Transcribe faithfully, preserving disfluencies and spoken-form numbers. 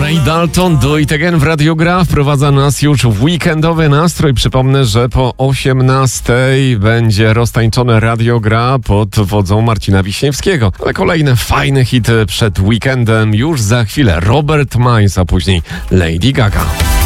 Ray Dalton, Do It Again w Radio Gra wprowadza nas już w weekendowy nastrój. Przypomnę, że po osiemnastej będzie roztańczone Radio Gra pod wodzą Marcina Wiśniewskiego. Ale kolejne fajne hity przed weekendem już za chwilę. Robert Miles, a później Lady Gaga.